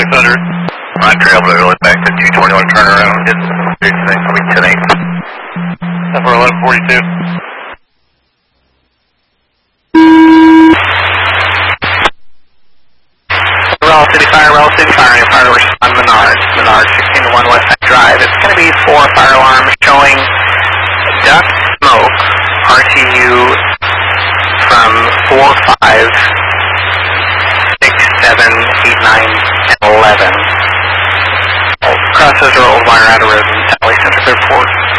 600. I traveled early back to 221 turnaround. Didn't do anything. I'll be 10-8. For 1142. Rel City Fire, your fire on Menard 16-1 West Side Drive. It's going to be 4 fire alarms showing dust, smoke, RTU from 4, 5, 6, 7, 8, 9, and 11. All crosses are Old Wire out of Road and Tally Center, 4.